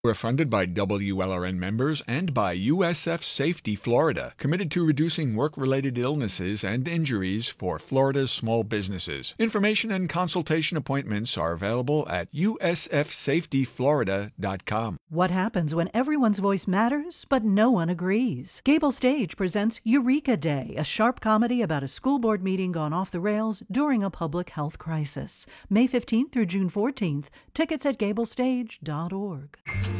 We're funded by WLRN members and by USF Safety Florida, committed to reducing work-related illnesses and injuries for Florida's small businesses. Information and consultation appointments are available at usfsafetyflorida.com. What happens when everyone's voice matters, but no one agrees? Gable Stage presents Eureka Day, a sharp comedy about a school board meeting gone off the rails during a public health crisis. May 15th through June 14th. Tickets at gablestage.org.